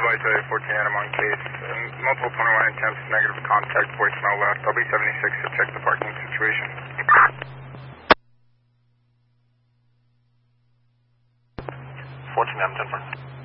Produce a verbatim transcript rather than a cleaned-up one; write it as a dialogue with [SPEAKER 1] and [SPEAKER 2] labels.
[SPEAKER 1] Charlie fourteen Adam on case. Um, multiple twenty-one attempts, negative contact, voicemail left. I'll be seventy-six to check the parking situation.
[SPEAKER 2] fourteen Adam, ten four.